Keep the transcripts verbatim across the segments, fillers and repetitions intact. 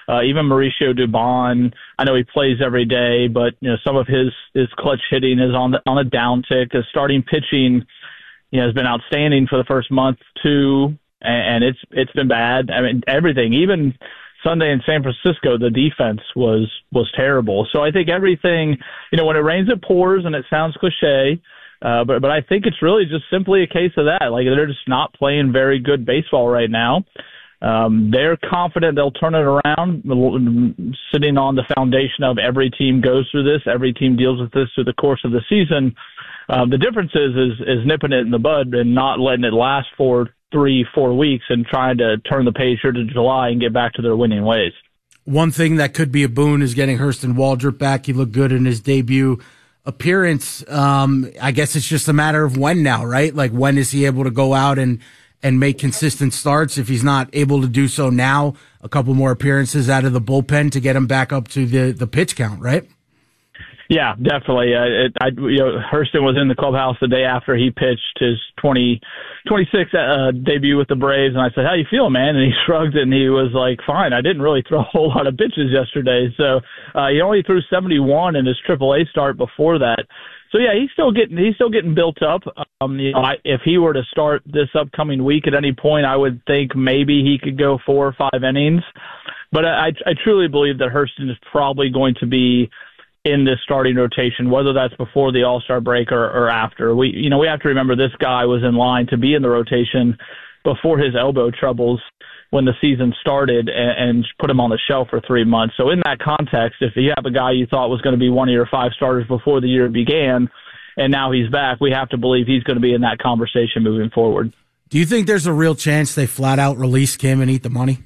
Uh, even Mauricio Dubon, I know he plays every day, but you know some of his, his clutch hitting is on the on a downtick. His starting pitching, you know, has been outstanding for the first month too, and, and it's it's been bad. I mean, everything, even Sunday in San Francisco, the defense was was terrible. So I think everything, you know, when it rains, it pours, and it sounds cliche. Uh, but but I think it's really just simply a case of that. Like, they're just not playing very good baseball right now. Um, they're confident they'll turn it around, sitting on the foundation of every team goes through this, every team deals with this through the course of the season. Uh, the difference is, is is nipping it in the bud and not letting it last for three, four weeks and trying to turn the page here to July and get back to their winning ways. One thing that could be a boon is getting Hurston Waldrep back. He looked good in his debut appearance. Um, I guess it's just a matter of when now, right? Like, when is he able to go out and and make consistent starts? If he's not able to do so now, a couple more appearances out of the bullpen to get him back up to the, the pitch count, right? Yeah, definitely. Uh, it, I, you know, Hurston was in the clubhouse the day after he pitched his twenty, twenty-six uh, debut with the Braves, and I said, "How you feel, man?" And he shrugged, and he was like, "Fine. I didn't really throw a whole lot of pitches yesterday." So uh, he only threw seventy-one in his triple A start before that. So yeah, he's still getting he's still getting built up. Um, you know, I, if he were to start this upcoming week at any point, I would think maybe he could go four or five innings. But I, I truly believe that Hurston is probably going to be in this starting rotation, whether that's before the All-Star break or, or after. We, you know, we have to remember this guy was in line to be in the rotation before his elbow troubles when the season started, and, and put him on the shelf for three months. So in that context, if you have a guy you thought was going to be one of your five starters before the year began, and now he's back, we have to believe he's going to be in that conversation moving forward. Do you think there's a real chance they flat out release Kim and eat the money?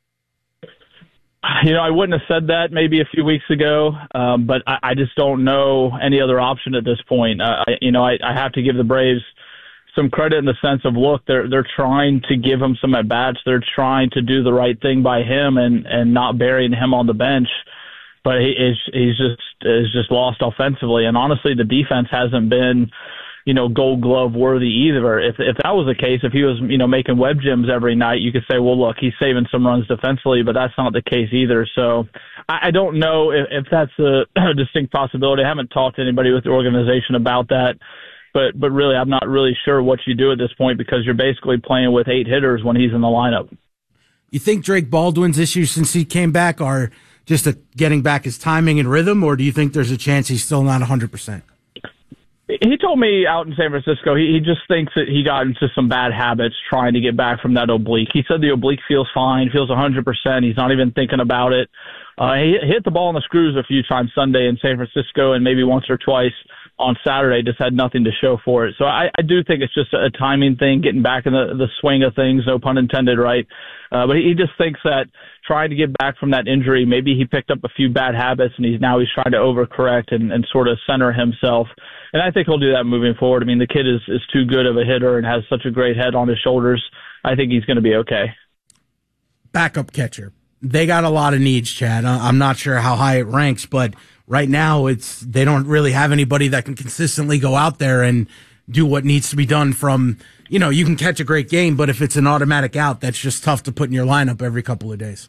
You know, I wouldn't have said that maybe a few weeks ago, um, but I, I just don't know any other option at this point. Uh, I, you know, I, I have to give the Braves some credit in the sense of, look, they're they're trying to give him some at bats. They're trying to do the right thing by him and, and not burying him on the bench. But he is he's just is just lost offensively, and honestly, the defense hasn't been, you know, Gold Glove worthy either. If if that was the case, if he was, you know, making web gems every night, you could say, well, look, he's saving some runs defensively, but that's not the case either. So I, I don't know if, if that's a, a distinct possibility. I haven't talked to anybody with the organization about that, but but really, I'm not really sure what you do at this point, because you're basically playing with eight hitters when he's in the lineup. You think Drake Baldwin's issues since he came back are just a, getting back his timing and rhythm, or do you think there's a chance he's still not one hundred percent? He told me out in San Francisco, he, he just thinks that he got into some bad habits trying to get back from that oblique. He said the oblique feels fine, feels one hundred percent. He's not even thinking about it. Uh, he hit the ball on the screws a few times Sunday in San Francisco, and maybe once or twice on Saturday, just had nothing to show for it. So I, I do think it's just a timing thing, getting back in the, the swing of things, no pun intended, right? Uh, but he just thinks that trying to get back from that injury, maybe he picked up a few bad habits, and he's now he's trying to overcorrect and, and sort of center himself. And I think he'll do that moving forward. I mean, the kid is, is too good of a hitter and has such a great head on his shoulders. I think he's going to be okay. Backup catcher. They got a lot of needs, Chad. I'm not sure how high it ranks, but right now it's they don't really have anybody that can consistently go out there and do what needs to be done from, you know, you can catch a great game, but if it's an automatic out, that's just tough to put in your lineup every couple of days.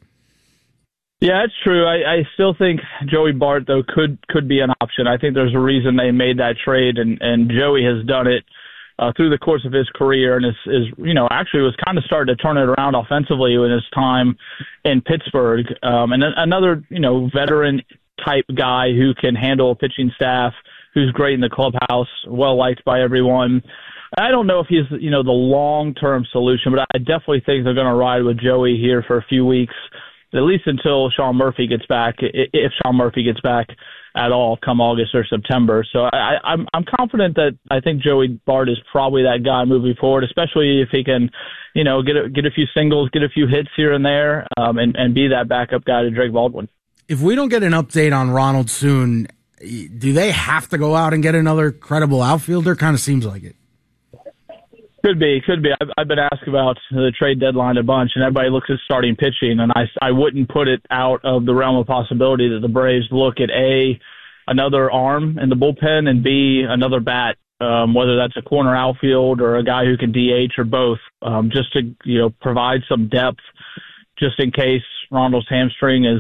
Yeah, it's true. I, I still think Joey Bart, though, could could be an option. I think there's a reason they made that trade, and, and Joey has done it uh, through the course of his career, and is, is you know, actually was kind of starting to turn it around offensively in his time in Pittsburgh. Um, and another, you know, veteran-type guy who can handle a pitching staff, who's great in the clubhouse, well-liked by everyone. I don't know if he's, you know, the long-term solution, but I definitely think they're going to ride with Joey here for a few weeks, at least until Sean Murphy gets back, if Sean Murphy gets back at all come August or September. So I, I'm I'm confident that I think Joey Bart is probably that guy moving forward, especially if he can, you know, get a, get a few singles, get a few hits here and there, um, and, and be that backup guy to Drake Baldwin. If we don't get an update on Ronald soon, do they have to go out and get another credible outfielder? Kind of seems like it. Could be, could be. I've, I've been asked about the trade deadline a bunch, and everybody looks at starting pitching, and I, I wouldn't put it out of the realm of possibility that the Braves look at A, another arm in the bullpen, and B, another bat, um, whether that's a corner outfield or a guy who can D H or both, um, just to, you know, provide some depth just in case Ronald's hamstring is,